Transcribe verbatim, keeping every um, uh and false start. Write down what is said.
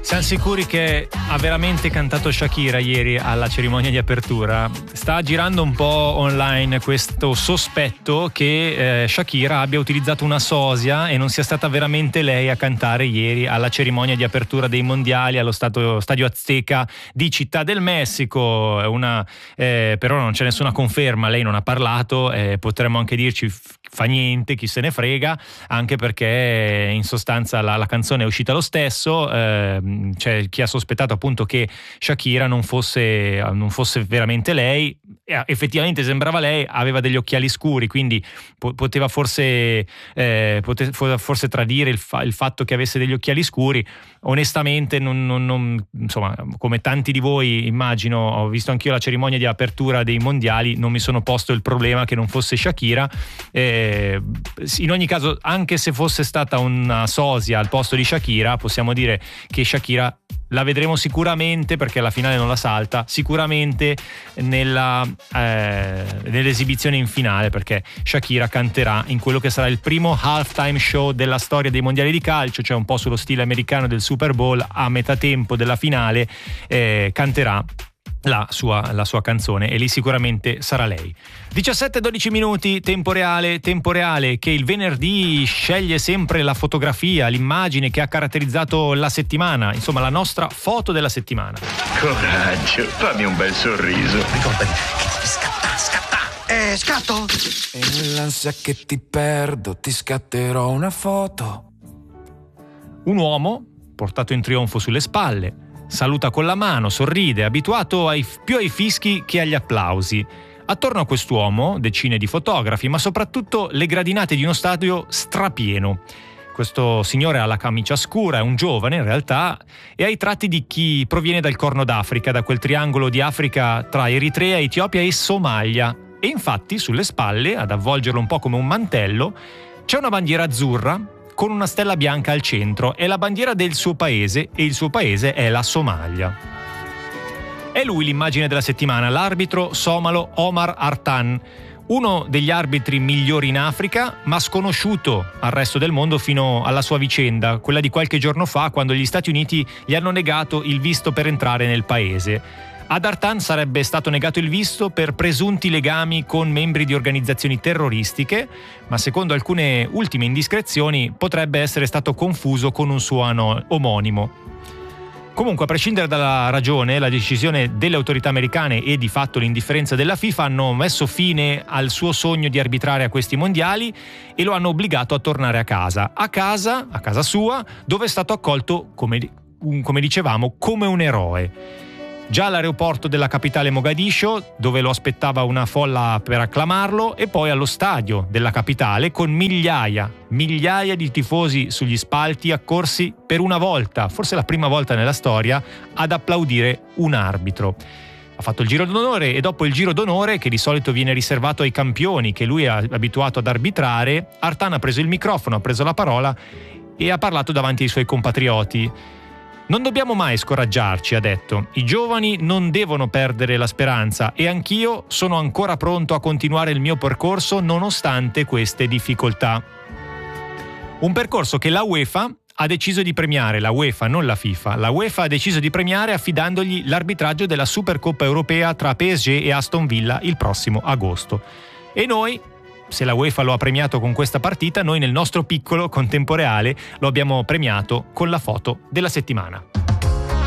Siamo sicuri che ha veramente cantato Shakira ieri alla cerimonia di apertura? Sta girando un po' online questo sospetto che eh, Shakira abbia utilizzato una sosia e non sia stata veramente lei a cantare ieri alla cerimonia di apertura dei mondiali allo stato, Stadio Azteca di Città del Messico. Una, eh, però non c'è nessuna conferma, lei non ha parlato, eh, potremmo anche dirci fa niente, chi se ne frega, anche perché in sostanza la, la canzone è uscita lo stesso. eh, c'è chi ha sospettato appunto che Shakira non fosse, non fosse veramente lei. Effettivamente sembrava lei, aveva degli occhiali scuri, quindi po- poteva forse eh, pote- forse tradire il, fa- il fatto che avesse degli occhiali scuri. Onestamente non, non, non, insomma, come tanti di voi immagino, ho visto anch'io la cerimonia di apertura dei mondiali, non mi sono posto il problema che non fosse Shakira. Eh, in ogni caso, anche se fosse stata una sosia al posto di Shakira, possiamo dire che Shakira la vedremo sicuramente, perché alla finale non la salta, sicuramente nella, eh, nell'esibizione in finale, perché Shakira canterà in quello che sarà il primo halftime show della storia dei mondiali di calcio, cioè un po' sullo stile americano del Super Bowl. A metà tempo della finale eh, canterà La sua, la sua canzone, e lì sicuramente sarà lei. diciassette dodici minuti, tempo reale, tempo reale che il venerdì sceglie sempre la fotografia, l'immagine che ha caratterizzato la settimana, insomma la nostra foto della settimana. Coraggio, fammi un bel sorriso. Ricordati che devi scattare, scattare. Eh, scatto? E nell'ansia che ti perdo ti scatterò una foto. Un uomo portato in trionfo sulle spalle, saluta con la mano, sorride, abituato ai, più ai fischi che agli applausi. Attorno a quest'uomo decine di fotografi, ma soprattutto le gradinate di uno stadio strapieno. Questo signore ha la camicia scura, è un giovane in realtà, e ha i tratti di chi proviene dal Corno d'Africa, da quel triangolo di Africa tra Eritrea, Etiopia e Somalia. E infatti sulle spalle, ad avvolgerlo un po' come un mantello, c'è una bandiera azzurra con una stella bianca al centro. È la bandiera del suo paese, e il suo paese è la Somalia. È lui l'immagine della settimana, l'arbitro somalo Omar Artan, uno degli arbitri migliori in Africa, ma sconosciuto al resto del mondo fino alla sua vicenda, quella di qualche giorno fa, quando gli Stati Uniti gli hanno negato il visto per entrare nel paese. Ad Artan sarebbe stato negato il visto per presunti legami con membri di organizzazioni terroristiche, ma secondo alcune ultime indiscrezioni potrebbe essere stato confuso con un suo ano- omonimo. Comunque, a prescindere dalla ragione, la decisione delle autorità americane e di fatto l'indifferenza della FIFA hanno messo fine al suo sogno di arbitrare a questi mondiali e lo hanno obbligato a tornare a casa, a casa, a casa sua, dove è stato accolto, come, come dicevamo, come un eroe. Già all'aeroporto della capitale Mogadiscio, dove lo aspettava una folla per acclamarlo, e poi allo stadio della capitale con migliaia, migliaia di tifosi sugli spalti accorsi per una volta, forse la prima volta nella storia, ad applaudire un arbitro. Ha fatto il giro d'onore, e dopo il giro d'onore, che di solito viene riservato ai campioni che lui è abituato ad arbitrare, Artan ha preso il microfono, ha preso la parola e ha parlato davanti ai suoi compatrioti. Non dobbiamo mai scoraggiarci, ha detto. I giovani non devono perdere la speranza, e anch'io sono ancora pronto a continuare il mio percorso nonostante queste difficoltà. Un percorso che la UEFA ha deciso di premiare, la UEFA, non la FIFA. La UEFA ha deciso di premiare affidandogli l'arbitraggio della Supercoppa europea tra P S G e Aston Villa il prossimo agosto. E noi, se la UEFA lo ha premiato con questa partita, noi nel nostro piccolo, con tempo reale, lo abbiamo premiato con la foto della settimana.